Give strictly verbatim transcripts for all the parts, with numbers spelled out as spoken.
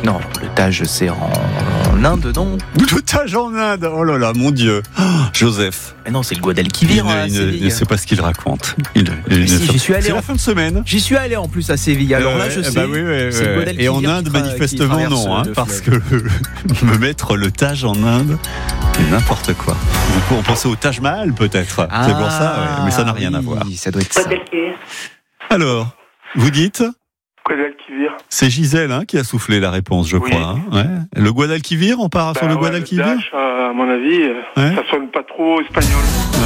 Non, le Tage, c'est en, en Inde, non? Le Tage en Inde, oh là là, mon Dieu. Oh, Joseph. Mais non, c'est le Guadalquivir à Il Séville. ne sait pas ce qu'il raconte. Il, il Mais si, j'y suis allé c'est en- la fin de semaine. J'y suis allé en plus à Séville, alors là je Euh, sais. bah oui, oui, c'est le oui. Guadalquivir Et en qui Inde, tra- manifestement, qui traverse non, hein, le parce fleuve. que me mettre le Tage en Inde, c'est n'importe quoi. On pensait au Taj Mahal, peut-être. Ah, c'est pour ça, ouais. Mais ça n'a rien à oui, voir. Ça doit être ça. Alors, vous dites, Guadalquivir. c'est Gisèle hein, qui a soufflé la réponse, je Oui. crois. Hein, ouais. Le Guadalquivir, on part Bah sur le ouais, Guadalquivir le Dash, euh, à mon avis, euh, Ouais. ça sonne pas trop espagnol.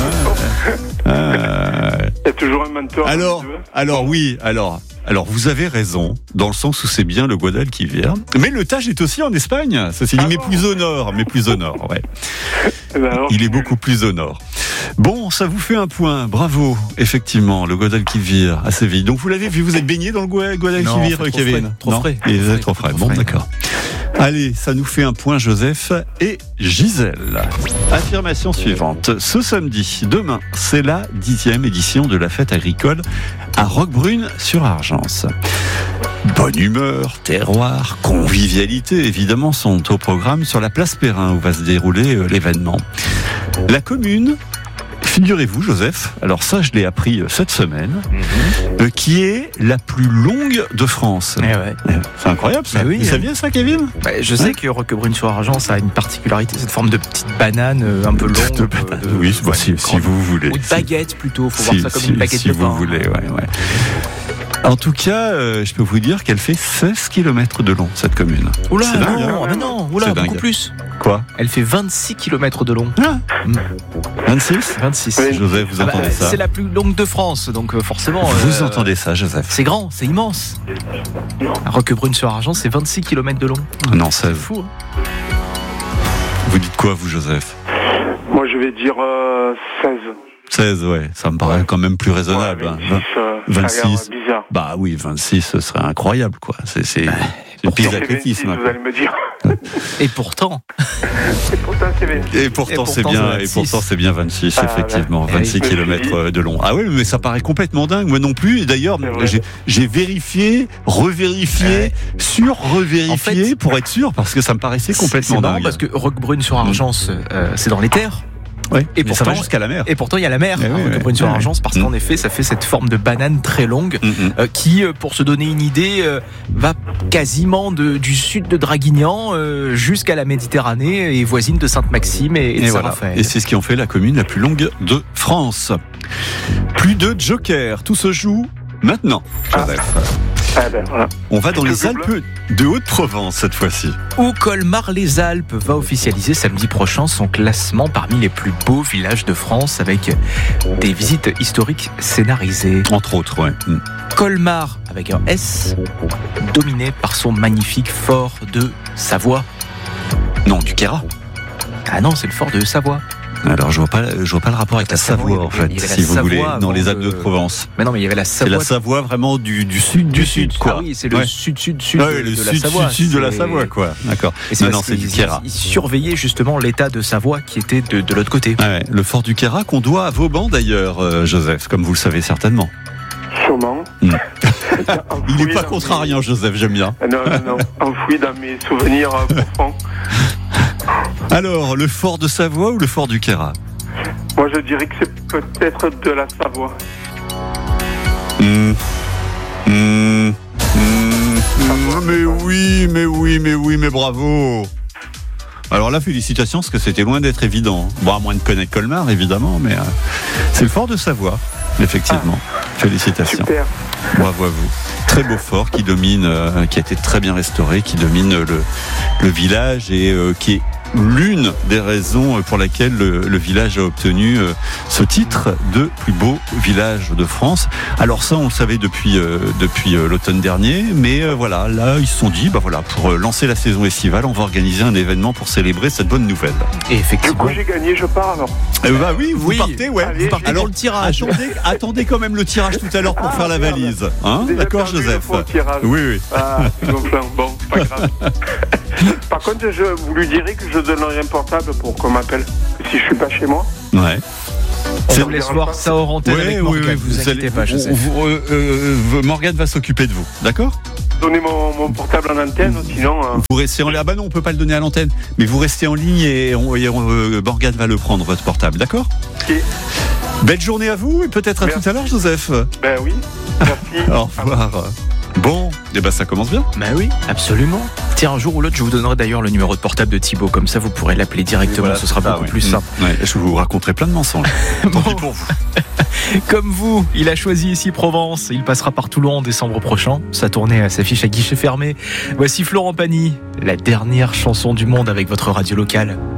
Euh, Il y a toujours un mentor. Alors, alors oui, alors, alors vous avez raison, dans le sens où c'est bien le Guadalquivir. Mais le Tage est aussi en Espagne, ceci dit, Ah mais bon plus au nord, mais plus au nord, ouais. Eh ben alors, Il est beaucoup plus au nord. Bon, ça vous fait un point, bravo, effectivement, le Guadalquivir à Séville. Donc vous l'avez vu, vous êtes baigné dans le Gua- Non, Guadalquivir, trop Kevin frais, trop Non frais, Il trop est frais, trop frais, trop bon frais. d'accord. Allez, ça nous fait un point, Joseph et Gisèle. Affirmation suivante. Ce samedi, demain, c'est la dixième édition de la fête agricole à Roquebrune-sur-Argence. Bonne humeur, terroir, convivialité, évidemment, sont au programme sur la place Perrin où va se dérouler euh, l'événement. La commune, figurez-vous, Joseph, alors ça, je l'ai appris euh, cette semaine, euh, qui est la plus longue de France. Eh ouais. C'est incroyable, ça. Bah oui, Vous hein. saviez ça, Kevin? Bah, je sais que Roquebrune-sur-Argence a une particularité, cette forme de petite banane euh, un peu longue. De euh, banane. de- Oui, bah, ouais, si, une si grande- vous voulez. Ou de Si- baguette plutôt, faut si, voir ça comme si- une baguette si de vous pain. voulez, ouais, ouais. En tout cas, euh, je peux vous dire qu'elle fait seize kilomètres de long, cette commune. Oula, C'est dingue, non, hein. mais non, oula, C'est beaucoup dingue. plus. Quoi? Elle fait vingt-six kilomètres de long. Ah, vingt-six vingt-six. Oui. Joseph, vous Ah bah, entendez ça? c'est la plus longue de France, donc euh, forcément. Vous euh, entendez ça, Joseph? C'est grand, c'est immense. Roquebrune-sur-Argence, c'est vingt-six kilomètres de long. Non, ça, C'est fou. Hein. vous dites quoi, vous, Joseph? moi, je vais dire euh, seize. seize, ouais, ça me paraît quand même plus raisonnable. Ouais, hein. vingt-six, euh, ça a l'air vingt-six. bizarre. Bah oui, vingt-six, ce serait incroyable, quoi. C'est, c'est, c'est une piste C'est d'athlétisme. vingt-six, vous allez me dire. Et pourtant, Et pourtant, c'est vingt-six. Et pourtant, Et pourtant, c'est c'est bien, et vingt-six. pourtant c'est bien vingt-six, Ah, effectivement, ouais. vingt-six Eh oui, kilomètres de long. Ah oui, mais ça paraît complètement dingue, moi non plus. Et d'ailleurs, C'est vrai. j'ai, j'ai vérifié, revérifié, Ouais. sur-revérifié En fait, pour être sûr, parce que ça me paraissait complètement c'est marrant dingue. parce que Roquebrune-sur-Argence, euh, c'est dans les terres. Ouais. Et Mais ça va pourtant- jusqu'à la mer. Et pourtant, il y a la mer, Eh hein, oui, oui. Roquebrune-sur-Argence, parce Mm. qu'en effet, ça fait cette forme de banane très longue. Mm, mm. euh, qui, euh, pour se donner une idée, euh, va quasiment de- du sud de Draguignan euh, jusqu'à la Méditerranée et voisine de Sainte-Maxime et, et de Et voilà. Saint-Raphaël. Et c'est ce qui en fait la commune la plus longue de France. Plus de jokers. Tout se joue maintenant, Joseph. Ah ben, voilà. On va dans Le les double. Alpes de Haute-Provence cette fois-ci. Où Colmar-les-Alpes va officialiser samedi prochain son classement parmi les plus beaux villages de France avec des visites historiques scénarisées. Entre autres, ouais. Mm. Colmar, avec un S, dominé par son magnifique fort de Savoie. Non, du Queyras. Ah non, c'est le fort de Savoie. Alors, je vois pas, je vois pas le rapport avec la Savoie, Savoie, en il y avait- fait, il y avait la si vous Savoie voulez, avant dans les Alpes de de- Provence. Mais non, mais il y avait la C'est Savoie. la Savoie vraiment du, du sud du sud, quoi. Ah oui, c'est le Ouais. sud-sud-sud Ouais, de, le de la sud, Savoie. sud, sud de la C'est- Savoie, quoi. D'accord. Et c'est Non, parce non, c'est du qu'ils- Queyras. Ils surveillaient justement l'état de Savoie qui était de, de l'autre côté. Ouais, le fort du Queyras qu'on doit à Vauban d'ailleurs, euh, Joseph, comme vous le savez certainement. Sûrement. Mm. Enfoui Il n'est pas dans contrariant, Joseph, j'aime bien. mes- Non, non, non. Enfoui dans mes souvenirs euh, profonds. Alors, le fort de Savoie ou le fort du Queyras? Moi, je dirais que c'est peut-être de la Savoie. Mmh. Mmh. Mmh. Mais oui, mais oui, mais oui, mais bravo. Alors là, félicitations, parce que c'était loin d'être évident. Bon, à moins de connaître Colmar, évidemment, mais euh, c'est le fort de Savoie, effectivement. Félicitations. Super. Bravo à vous. Très beau fort qui domine, euh, qui a été très bien restauré, qui domine le, le village et euh, qui est l'une des raisons pour laquelle le, le village a obtenu euh, ce titre de plus beau village de France. Alors ça, on le savait depuis euh, depuis euh, l'automne dernier, mais euh, voilà, là ils se sont dit, bah voilà, pour euh, lancer la saison estivale, on va organiser un événement pour célébrer cette bonne nouvelle. Et Du effectivement, coup, j'ai gagné, je pars alors. Eh bah oui, vous Oui. partez, ouais. Allez, Vous partez alors dans le tirage. Attendez, attendez quand même le tirage tout à l'heure pour Ah, faire la merde. valise, hein, Déjà d'accord, perdu le Joseph? faux tirage. Oui, oui. Ah, c'est gonflant. Bon, pas grave. Par contre, je vous lui dirai que je donnerai un portable pour qu'on m'appelle. Si je suis pas chez moi. Ouais. on C'est- vous laisse voir ça hors antenne Ouais, avec oui, Morgane. oui, vous vous inquiétez allez- pas, vous- Joseph. vous- euh, euh, Morgane va s'occuper de vous, d'accord? donner mon, mon portable en antenne, sinon... Euh... Vous restez en ligne. Ah bah non, on peut pas le donner à l'antenne. Mais vous restez en ligne et, on, et on, euh, Morgane va le prendre, votre portable, d'accord ? Ok. Belle journée à vous et peut-être à Merci. tout à l'heure, Joseph. Ben oui, merci. Au revoir. Bon, et ben ça commence bien. Bah oui, absolument. Tiens, un jour ou l'autre, je vous donnerai d'ailleurs le numéro de portable de Thibaut. Comme ça, vous pourrez l'appeler directement. Voilà, Ce sera ça, beaucoup ouais. plus simple. Ouais, je vous raconterai plein de mensonges. Tant pis pour vous. Comme vous, il a choisi ici Provence. Il passera par Toulon en décembre prochain. Sa tournée s'affiche à guichet fermé. Voici Florent Pagny, la dernière chanson du monde avec votre radio locale.